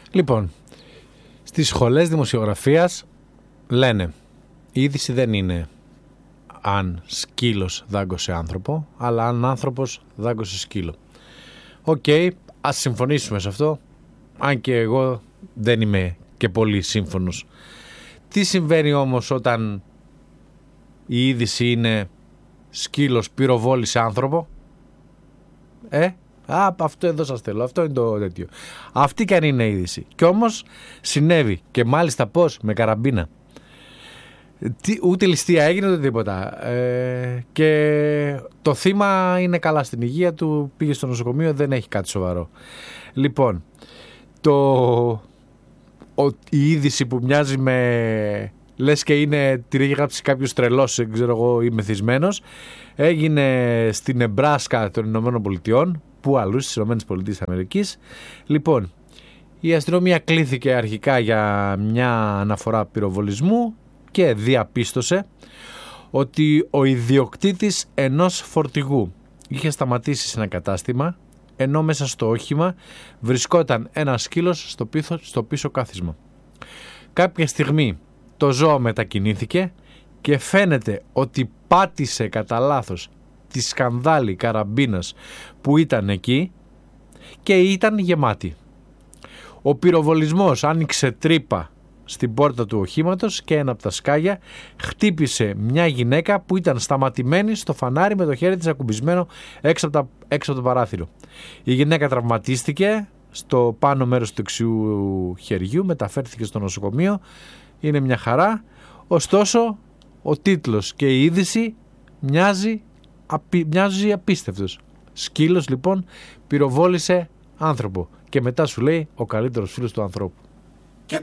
Λοιπόν, στις σχολές δημοσιογραφίας λένε η είδηση δεν είναι αν σκύλος δάγκωσε άνθρωπο, αλλά αν άνθρωπος δάγκωσε σκύλο. Οκ, ας συμφωνήσουμε σε αυτό, αν και εγώ δεν είμαι και πολύ σύμφωνος. Τι συμβαίνει όμως όταν η είδηση είναι σκύλος πυροβόλησε άνθρωπο? Αυτό εδώ σας θέλω, αυτό είναι το τέτοιο. Αυτή και αν είναι η είδηση. Κι όμως συνέβη, και μάλιστα πώς? Με καραμπίνα. Ούτε ληστεία έγινε ούτε τίποτα. Και το θύμα είναι καλά στην υγεία του, πήγε στο νοσοκομείο, δεν έχει κάτι σοβαρό. Λοιπόν, η είδηση που μοιάζει με... λες και είναι, την έχει γράψει κάποιος τρελός, ξέρω εγώ, ή μεθυσμένος, έγινε στην Νεμπράσκα των Ηνωμένων Πολιτειών, που αλλού στις Ηνωμένες Πολιτείες Αμερικής. Λοιπόν, η αστυνομία κλήθηκε αρχικά για μια αναφορά πυροβολισμού και διαπίστωσε ότι ο ιδιοκτήτης ενός φορτηγού είχε σταματήσει σε ένα κατάστημα, ενώ μέσα στο όχημα βρισκόταν ένα σκύλος στο πίσω κάθισμα. Κάποια στιγμή το ζώο μετακινήθηκε και φαίνεται ότι πάτησε κατά λάθος τη σκανδάλη καραμπίνας που ήταν εκεί και ήταν γεμάτη. Ο πυροβολισμός άνοιξε τρύπα στην πόρτα του οχήματος και ένα από τα σκάγια χτύπησε μια γυναίκα που ήταν σταματημένη στο φανάρι με το χέρι της ακουμπισμένο έξω από το παράθυρο. Η γυναίκα τραυματίστηκε στο πάνω μέρος του δεξιού χεριού, μεταφέρθηκε στο νοσοκομείο, είναι μια χαρά. Ωστόσο, ο τίτλος και η είδηση μοιάζει απίστευτος. Σκύλος λοιπόν πυροβόλησε άνθρωπο και μετά σου λέει ο καλύτερος φίλος του ανθρώπου.